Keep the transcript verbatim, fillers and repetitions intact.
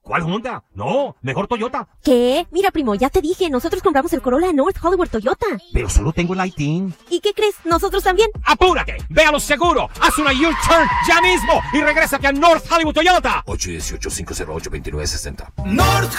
¿Cuál Honda? No, mejor Toyota. ¿Qué? Mira, primo, ya te dije, nosotros compramos el Corolla de North Hollywood Toyota. Pero solo tengo el Lighting. ¿Y qué crees? Nosotros también. ¡Apúrate! ¡Ve a lo seguro! ¡Haz una U-turn ya mismo! ¡Y regrésate a North Hollywood Toyota! ocho uno ocho, cinco cero ocho, dos nueve seis cero. North